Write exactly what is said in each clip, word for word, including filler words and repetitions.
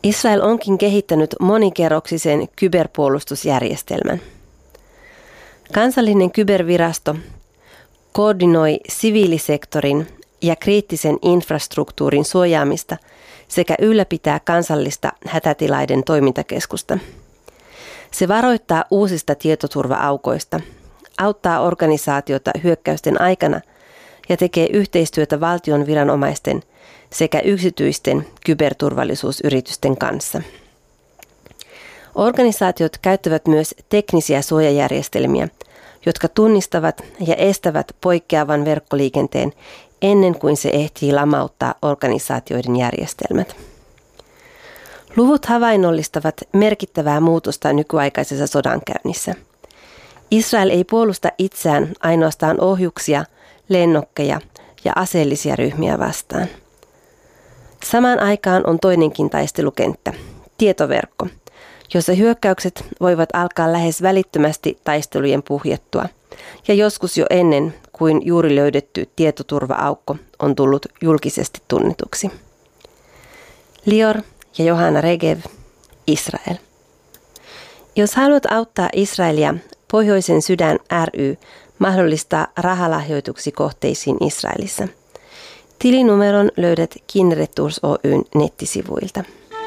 Israel onkin kehittänyt monikerroksisen kyberpuolustusjärjestelmän. Kansallinen kybervirasto koordinoi siviilisektorin ja kriittisen infrastruktuurin suojaamista sekä ylläpitää kansallista hätätilaiden toimintakeskusta. Se varoittaa uusista tietoturva-aukoista, auttaa organisaatiota hyökkäysten aikana ja tekee yhteistyötä valtion viranomaisten sekä yksityisten kyberturvallisuusyritysten kanssa. Organisaatiot käyttävät myös teknisiä suojajärjestelmiä, jotka tunnistavat ja estävät poikkeavan verkkoliikenteen ennen kuin se ehtii lamauttaa organisaatioiden järjestelmät. Luvut havainnollistavat merkittävää muutosta nykyaikaisessa sodankäynnissä. Israel ei puolusta itseään ainoastaan ohjuksia, lennokkeja ja aseellisia ryhmiä vastaan. Samaan aikaan on toinenkin taistelukenttä, tietoverkko, jossa hyökkäykset voivat alkaa lähes välittömästi taistelujen puhjettua ja joskus jo ennen kuin juuri löydetty tietoturva-aukko on tullut julkisesti tunnetuksi. Lior ja Johanna Regev, Israel. Jos haluat auttaa Israelia, Pohjoisen sydän ry mahdollistaa rahalahjoituksi kohteisiin Israelissa. Tilinumeron löydät Kinneret Tours Oy:n nettisivuilta.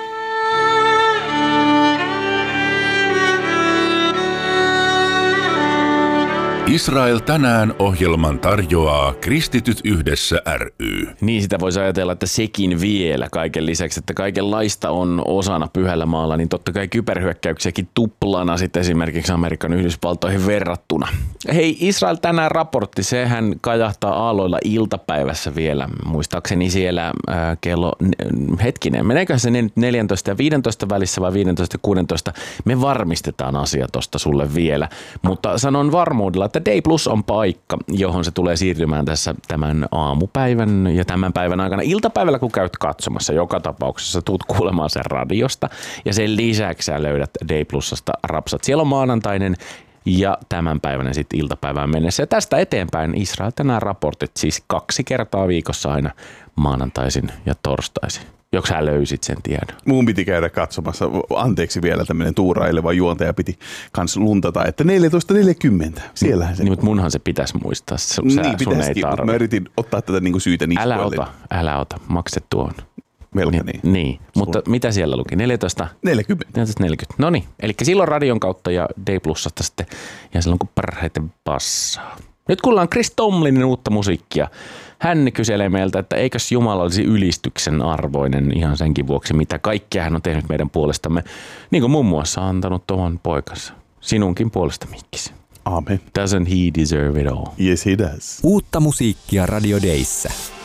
Israel tänään -ohjelman tarjoaa Kristityt yhdessä ry. Niin, sitä voisi ajatella, että sekin vielä kaiken lisäksi, että kaikenlaista on osana Pyhällä maalla, niin totta kai kyberhyökkäyksiäkin tuplana sitten esimerkiksi Amerikan Yhdysvaltoihin verrattuna. Hei, Israel tänään -raportti, sehän kajahtaa aalloilla iltapäivässä vielä. Muistaakseni siellä äh, kello, hetkinen, meneekö se nyt neljätoista ja viisitoista välissä vai viisitoista ja kuusitoista? Me varmistetaan asia tosta sulle vielä, mutta sanon varmuudella, että Day Plus on paikka, johon se tulee siirtymään tässä tämän aamupäivän ja tämän päivän aikana. Iltapäivällä, kun käyt katsomassa, joka tapauksessa tuut kuulemaan sen radiosta ja sen lisäksi sä löydät Day Plusasta rapsat. Siellä on maanantainen ja tämän päivänä sitten iltapäivään mennessä. Ja tästä eteenpäin Israel tänään -raportit siis kaksi kertaa viikossa aina maanantaisin ja torstaisin. Joks sä löysit sen tiedon? Mun piti käydä katsomassa. Anteeksi vielä, tämmöinen tuuraileva juontaja piti kans luntata, että neljätoista neljäkymmentä. Siellähän se. Niin, mutta munhan se pitäisi muistaa. Sä, niin, sun pitäisikin, mutta mä yritin ottaa tätä niinku syytä niskoille. Älä ota, älä ota. Maksettu on. Melko niin. niin. niin. Mutta mitä siellä luki? neljätoista neljäkymmentä. neljätoista neljäkymmentä. No niin, eli silloin radion kautta ja Day Plusasta sitten. Ja silloin kun parhaiten passaa. Nyt kuullaan Chris Tomlinin uutta musiikkia. Hän kyselee meiltä, että eikös Jumala olisi ylistyksen arvoinen ihan senkin vuoksi, mitä kaikkea hän on tehnyt meidän puolestamme. Niin kuin muun muassa antanut oman poikansa. Sinunkin puolesta, Mikkis. Amen. Doesn't he deserve it all? Yes, he does. Uutta musiikkia Radio Dayssä.